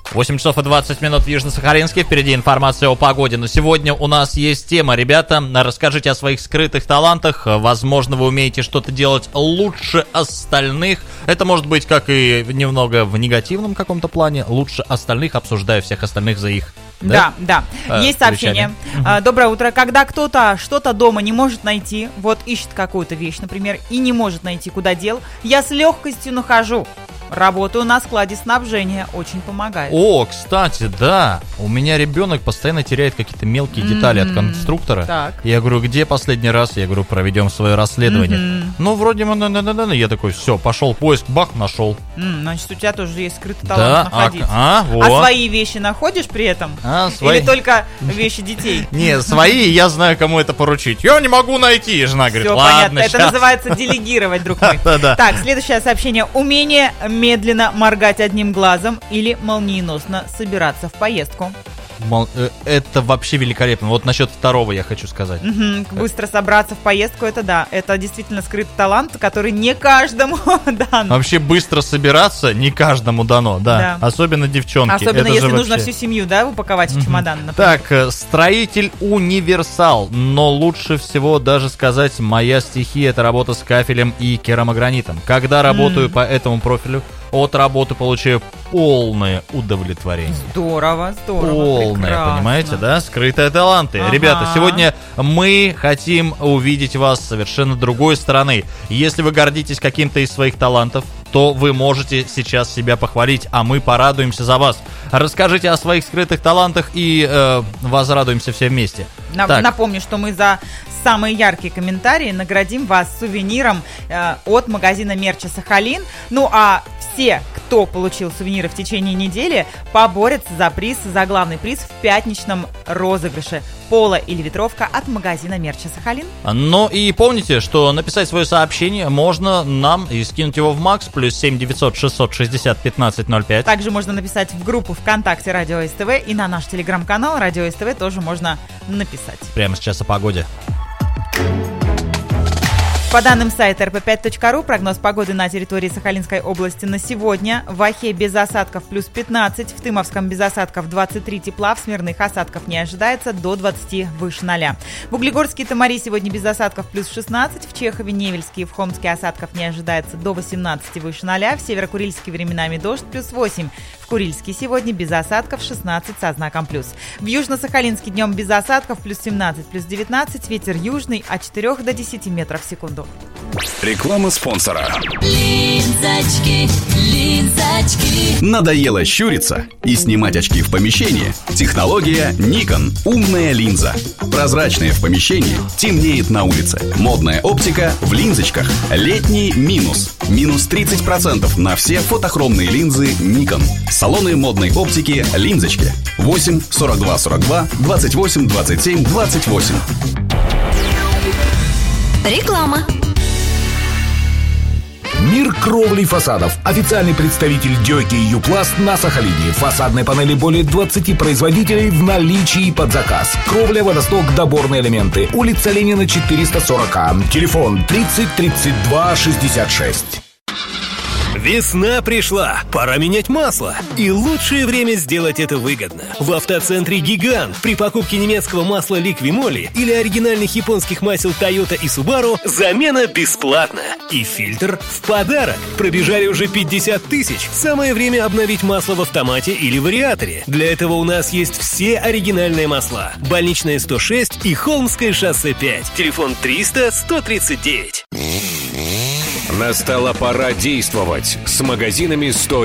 8 часов и 20 минут в Южно-Сахалинске. Впереди информация о погоде. Но сегодня у нас есть тема. Ребята, расскажите о своих скрытых талантах. Возможно, вы умеете что-то делать лучше остальных. Это может быть как и немного в негативном каком-то плане. Лучше остальных, обсуждая всех остальных за их. Да. Есть сообщение. Доброе утро. Когда кто-то что-то дома не может найти, вот ищет какую-то вещь, например, и не может найти, куда дел, я с легкостью нахожу. Работаю на складе снабжения, очень помогает. О, кстати, да, у меня ребенок постоянно теряет какие-то мелкие детали от конструктора. Так. Я говорю, где последний раз? Я говорю, проведем свое расследование. Ну, вроде бы, я такой, все, пошел поиск, бах, нашел. Значит, у тебя тоже есть скрытый талант находить. Вот. А свои вещи находишь при этом? Или только вещи детей? Не, свои, я знаю, кому это поручить. Я не могу найти, жена говорит, все ладно, понятно, это называется делегировать, друг мой. Так, следующее сообщение. Умение медленно моргать одним глазом или молниеносно собираться в поездку. Это вообще великолепно. Вот насчет второго я хочу сказать. Быстро собраться в поездку, это да. Это действительно скрытый талант, который не каждому дан. Вообще быстро собираться не каждому дано, да. Особенно девчонки. Особенно это если нужно всю семью, да, упаковать в чемодан, например. Так, строитель универсал. Но лучше всего даже сказать, моя стихия — это работа с кафелем и керамогранитом. Когда работаю по этому профилю, от работы получаю полное удовлетворение. Здорово. Полное, прекрасно. Понимаете, да? Скрытые таланты. Ребята, сегодня мы хотим увидеть вас с совершенно другой стороны. Если вы гордитесь каким-то из своих талантов, то вы можете сейчас себя похвалить, а мы порадуемся за вас. Расскажите о своих скрытых талантах и возрадуемся все вместе. Напомню, что мы за самые яркие комментарии наградим вас сувениром от магазина мерча «Сахалин». Ну а все, кто получил сувениры в течение недели, поборются за главный приз в пятничном розыгрыше. Поло или ветровка от магазина мерча «Сахалин». Ну и помните, что написать свое сообщение можно нам и скинуть его в МАКС +7 900 660 1505. Также можно написать в группу ВКонтакте Радио СТВ, и на наш телеграм-канал Радио СТВ тоже можно написать. Прямо сейчас о погоде. По данным сайта rp5.ru, прогноз погоды на территории Сахалинской области на сегодня. В Ахе без осадков +15, в Тымовском без осадков 23 тепла, в Смирных осадков не ожидается, до 20 выше 0. В Углегорске и Тамари сегодня без осадков +16, в Чехове, Невельске и в Хомске осадков не ожидается, до 18 выше 0, в Северо-Курильске временами дождь +8, в Курильске сегодня без осадков 16 со знаком плюс. В Южно-Сахалинске днем без осадков +17, +19, ветер южный от 4 до 10 метров в секунду. Реклама спонсора. Линзочки. Надоело щуриться и снимать очки в помещении? Технология Nikon. Умная линза. Прозрачная в помещении, темнеет на улице. Модная оптика в линзочках. Летний минус. Минус 30% на все фотохромные линзы Nikon. Салоны модной оптики «Линзочки». 8 42 42 28 27 28. Реклама. Мир кровли фасадов. Официальный представитель Дёки и Юпласт на Сахалине. Фасадные панели более 20 производителей в наличии под заказ. Кровля, водосток, доборные элементы. Улица Ленина, 440. Телефон 30 32 66. Весна пришла, пора менять масло. И лучшее время сделать это выгодно. В автоцентре «Гигант» при покупке немецкого масла «Ликвимоли» или оригинальных японских масел «Тойота» и «Субару» замена бесплатна. И фильтр в подарок. Пробежали уже 50 тысяч. Самое время обновить масло в автомате или вариаторе. Для этого у нас есть все оригинальные масла. Больничная 106 и Холмское шоссе 5. Телефон 300 139. Настала пора действовать. С магазинами 100